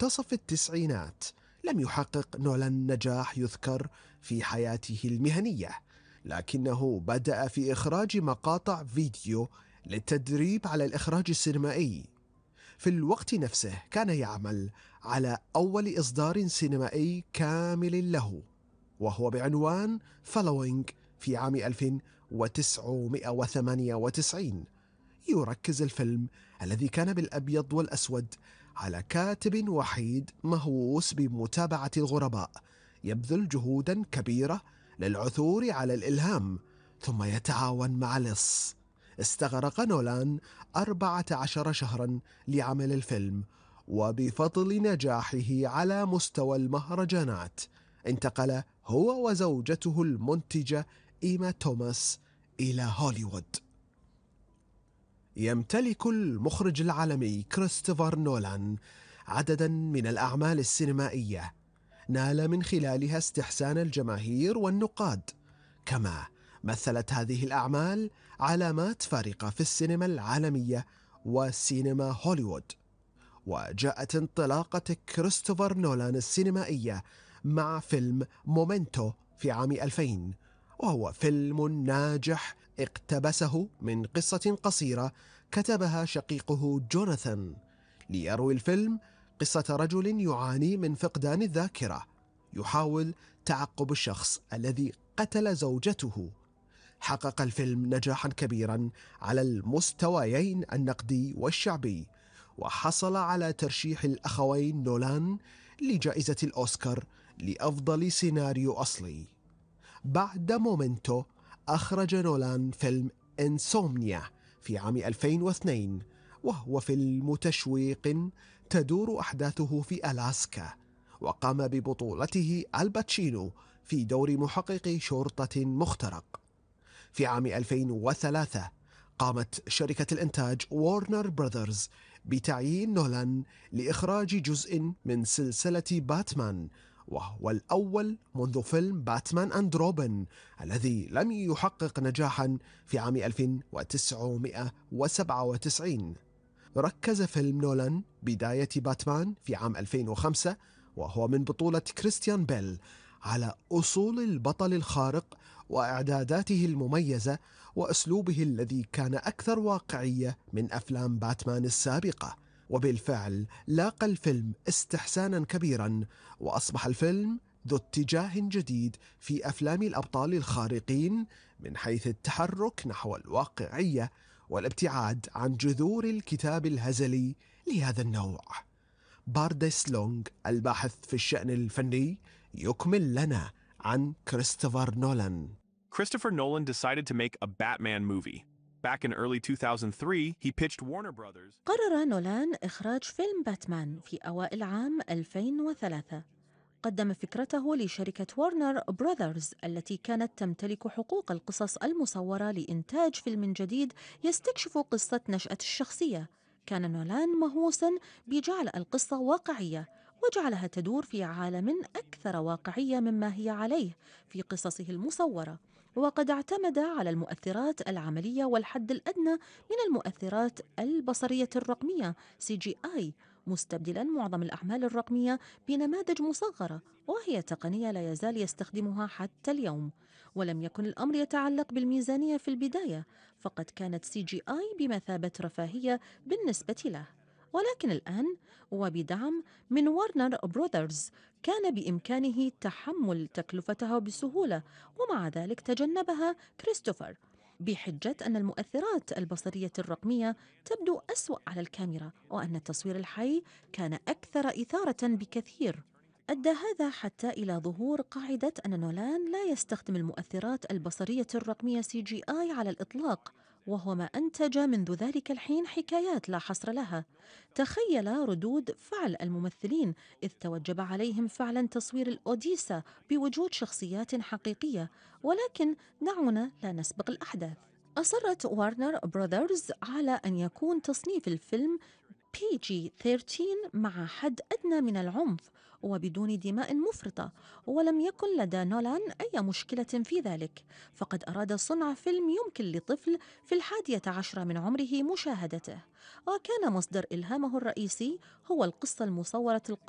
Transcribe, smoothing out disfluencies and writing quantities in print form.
منتصف التسعينات لم يحقق نولان نجاح يذكر في حياته المهنية، لكنه بدأ في إخراج مقاطع فيديو للتدريب على الإخراج السينمائي. في الوقت نفسه كان يعمل على أول إصدار سينمائي كامل له، وهو بعنوان Following في عام 1998. يركز الفيلم الذي كان بالأبيض والأسود على كاتب وحيد مهووس بمتابعة الغرباء، يبذل جهودا كبيرة للعثور على الإلهام ثم يتعاون مع لص. استغرق نولان 14 شهرا لعمل الفيلم، وبفضل نجاحه على مستوى المهرجانات انتقل هو وزوجته المنتجة إيما توماس إلى هوليوود. يمتلك المخرج العالمي كريستوفر نولان عددا من الأعمال السينمائية نال من خلالها استحسان الجماهير والنقاد، كما مثلت هذه الأعمال علامات فارقة في السينما العالمية وسينما هوليوود. وجاءت انطلاقة كريستوفر نولان السينمائية مع فيلم مومنتو في عام 2000، وهو فيلم ناجح اقتبسه من قصة قصيرة كتبها شقيقه جوناثان. ليروي الفيلم قصة رجل يعاني من فقدان الذاكرة، يحاول تعقب الشخص الذي قتل زوجته. حقق الفيلم نجاحا كبيرا على المستويين النقدي والشعبي، وحصل على ترشيح الأخوين نولان لجائزة الأوسكار لأفضل سيناريو أصلي. بعد مومنتو أخرج نولان فيلم إنسومنيا في عام 2002، وهو فيلم تشويق تدور أحداثه في ألاسكا، وقام ببطولته الباتشينو في دور محقق شرطة مخترق. في عام 2003 قامت شركة الإنتاج وارنر براذرز بتعيين نولان لإخراج جزء من سلسلة باتمان، وهو الأول منذ فيلم باتمان أند روبن الذي لم يحقق نجاحا في عام 1997. ركز فيلم نولان بداية باتمان في عام 2005، وهو من بطولة كريستيان بيل، على أصول البطل الخارق وإعداداته المميزة وأسلوبه الذي كان أكثر واقعية من أفلام باتمان السابقة. وبالفعل لاقى الفيلم استحسانا كبيرا، وأصبح الفيلم ذو اتجاه جديد في أفلام الأبطال الخارقين من حيث التحرك نحو الواقعية والابتعاد عن جذور الكتاب الهزلي لهذا النوع. بارديس لونغ الباحث في الشأن الفني يكمل لنا عن كريستوفر نولان. Christopher Nolan decided to make a Batman movie. Back in early 2003, he pitched Warner Brothers. قرر نولان إخراج فيلم باتمان في أوائل عام 2003. قدم فكرته لشركة وارنر براذرز التي كانت تمتلك حقوق القصص المصورة لإنتاج فيلم جديد يستكشف قصة نشأة الشخصية. كان نولان مهووساً بجعل القصة واقعية، وجعلها تدور في عالم أكثر واقعية مما هي عليه في قصصه المصورة، وقد اعتمد على المؤثرات العملية والحد الأدنى من المؤثرات البصرية الرقمية CGI، مستبدلاً معظم الأعمال الرقمية بنماذج مصغرة، وهي تقنية لا يزال يستخدمها حتى اليوم. ولم يكن الأمر يتعلق بالميزانية في البداية، فقد كانت CGI بمثابة رفاهية بالنسبة له. ولكن الآن وبدعم من وارنر براذرز كان بإمكانه تحمل تكلفتها بسهولة، ومع ذلك تجنبها كريستوفر بحجة أن المؤثرات البصرية الرقمية تبدو أسوأ على الكاميرا، وأن التصوير الحي كان أكثر إثارة بكثير. أدى هذا حتى إلى ظهور قاعدة أن نولان لا يستخدم المؤثرات البصرية الرقمية CGI على الإطلاق، وهو ما أنتج منذ ذلك الحين حكايات لا حصر لها. تخيل ردود فعل الممثلين إذ توجب عليهم فعلا تصوير الأوديسا بوجود شخصيات حقيقية. ولكن دعونا لا نسبق الأحداث. أصرت وارنر براذرز على أن يكون تصنيف الفيلم PG-13 مع حد أدنى من العنف وبدون دماء مفرطة، ولم يكن لدى نولان أي مشكلة في ذلك، فقد أراد صنع فيلم يمكن لطفل في 11 من عمره مشاهدته، وكان مصدر إلهامه الرئيسي هو القصة المصورة